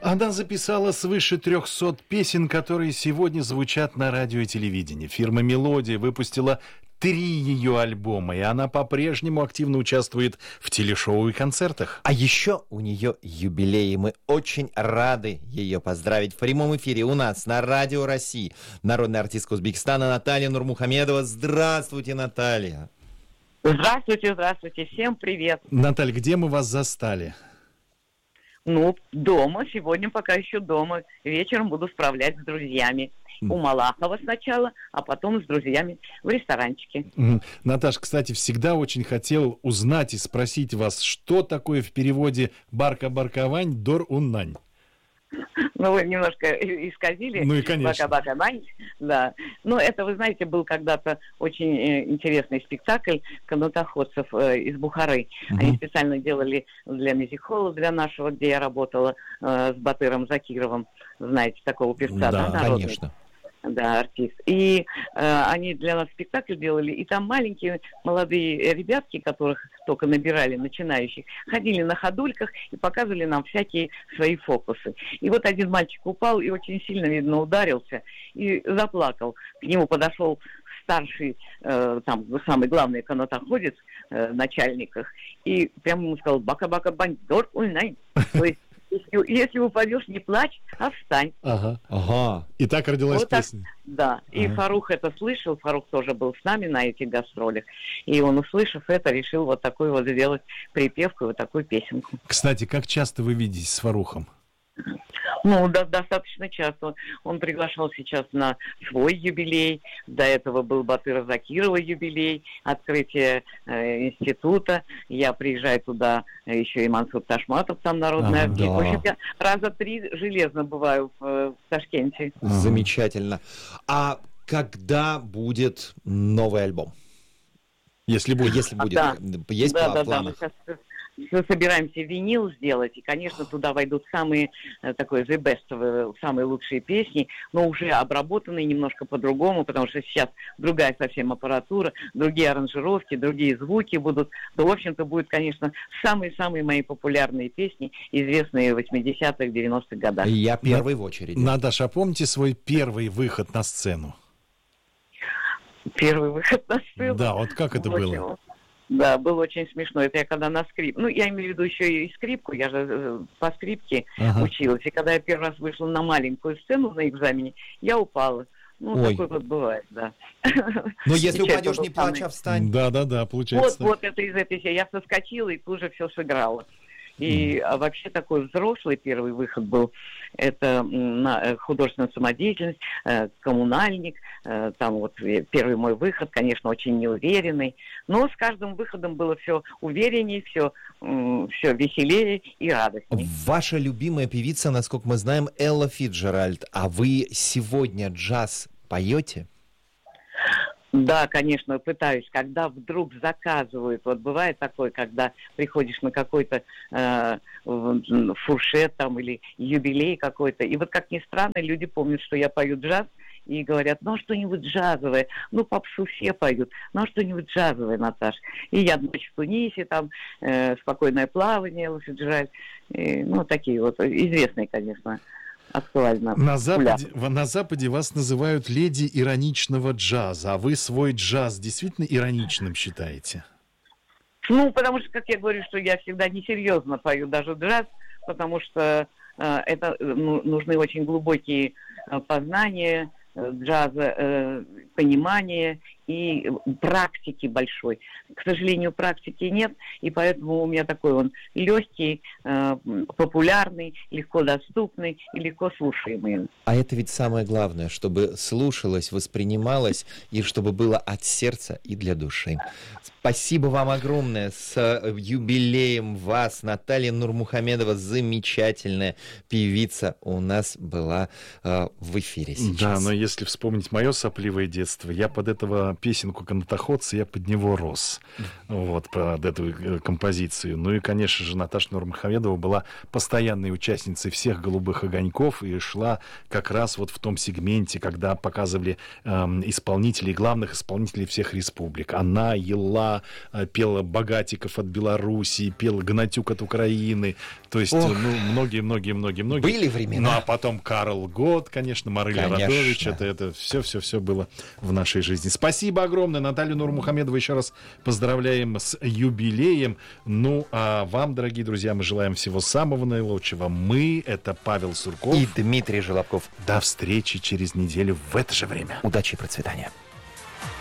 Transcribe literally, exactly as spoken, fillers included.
Она записала свыше трехсот песен, которые сегодня звучат на радио и телевидении. Фирма «Мелодия» выпустила три ее альбома, и она по-прежнему активно участвует в телешоу и концертах. А еще у нее юбилей, и мы очень рады ее поздравить в прямом эфире у нас на Радио России. Народная артистка Узбекистана Наталья Нурмухамедова. Здравствуйте, Наталья. Здравствуйте, здравствуйте, всем привет. Наталья, где мы вас застали? Ну, дома, сегодня пока еще дома. Вечером буду справлять с друзьями. Mm. У Малахова сначала, а потом с друзьями в ресторанчике. Mm. Наташ, кстати, всегда очень хотел узнать и спросить вас, что такое в переводе «барка-баркавань дор-уннань». Ну, вы немножко исказили. Ну и конечно. Бака-бака-бань, да. Но это, вы знаете, был когда-то очень э, интересный спектакль канатоходцев э, из Бухары. Uh-huh. Они специально делали для мюзик-холла, для нашего, где я работала э, с Батыром Закировым. Знаете, такого певца, да, да, конечно. Да, артист. И э, они для нас спектакль делали, и там маленькие молодые ребятки, которых только набирали, начинающих, ходили на ходульках и показывали нам всякие свои фокусы. И вот один мальчик упал и очень сильно, видно, ударился и заплакал. К нему подошел старший, э, там, самый главный канатоходец, э, начальниках, и прямо ему сказал: «Бака-бака-бань, дор ульнай». То есть Если, если упадешь, не плачь, а встань. Ага, ага. И так родилась вот так, песня. Да, и ага. Фарух это слышал, Фарух тоже был с нами на этих гастролях, и он, услышав это, решил вот такую вот сделать припевку, вот такую песенку. Кстати, как часто вы видитесь с Фарухом? Ну, да, достаточно часто. Он приглашал сейчас на свой юбилей. До этого был Батыра Закирова юбилей, открытие э, института. Я приезжаю туда, еще и Мансур Ташматов, там народный артист. Да. В общем, я раза три железно бываю в, в Ташкенте. Замечательно. А когда будет новый альбом? Если будет, если будет, а, да. есть да, по да, планах? Да, мы собираемся винил сделать, и, конечно, туда войдут самые, такой, the best, самые лучшие песни, но уже обработанные немножко по-другому, потому что сейчас другая совсем аппаратура, другие аранжировки, другие звуки будут. То, в общем-то, будут, конечно, самые-самые мои популярные песни, известные в восьмидесятых, девяностых годах. Я первый в очереди. Наташа, а помните свой первый выход на сцену? Первый выход на сцену? Да, вот как это было? Да, было очень смешно. Это я когда на скрип... Ну, я имею в виду еще и скрипку, я же э, по скрипке ага. училась. И когда я первый раз вышла на маленькую сцену на экзамене, я упала. Ну, Ой. такое вот бывает, да. Но если упадешь, не плачь, а встань. Да-да-да, получается. Вот, вот это из этой... Я соскочила и тут же все сыграла. И а вообще такой взрослый первый выход был, это на художественную самодеятельность, э, коммунальник, э, там вот первый мой выход, конечно, очень неуверенный, но с каждым выходом было все увереннее, все, э, все веселее и радостнее. Ваша любимая певица, насколько мы знаем, Элла Фицджеральд, а вы сегодня джаз поете? Да, конечно, пытаюсь. Когда вдруг заказывают, вот бывает такое, когда приходишь на какой-то э, фуршет там или юбилей какой-то, и вот как ни странно, люди помнят, что я пою джаз, и говорят: ну, что-нибудь джазовое, ну, попсу все поют, ну, что-нибудь джазовое, Наташ. И я «Ночь в Тунисе», там, э, «Спокойное плавание», Лафиджаль, э, ну, такие вот, известные, конечно, актуально. На Западе, на Западе вас называют леди ироничного джаза, а вы свой джаз действительно ироничным считаете? Ну, потому что, как я говорю, что я всегда несерьезно пою даже джаз, потому что э, это ну, нужны очень глубокие э, познания э, джаза, э, понимание и практики большой. К сожалению, практики нет, и поэтому у меня такой он легкий, э, популярный, легко доступный и легко слушаемый. А это ведь самое главное, чтобы слушалось, воспринималось, и чтобы было от сердца и для души. Спасибо вам огромное. С юбилеем вас, Наталья Нурмухамедова, замечательная певица, у нас была э, в эфире сейчас. Да, но если вспомнить мое сопливое детство, детства. Я под этого песенку «Канатоходцы», я под него рос. Вот, под эту композицию. Ну и, конечно же, Наташа Нурмухамедова была постоянной участницей всех «Голубых огоньков» и шла как раз вот в том сегменте, когда показывали э, исполнителей, главных исполнителей всех республик. Она, Ела, э, пела «Богатиков» от Белоруссии, пела «Гнатюк» от Украины. То есть, Ох, ну, многие-многие-многие-многие. Были времена. Ну, а потом Карл Гот, конечно, Марыля Радович. Это, это все-все-все было в нашей жизни. Спасибо огромное. Наталью Нурмухамедову еще раз поздравляем с юбилеем. Ну, а вам, дорогие друзья, мы желаем всего самого наилучшего. Мы, это Павел Сурков и Дмитрий Желобков. До встречи через неделю в это же время. Удачи и процветания.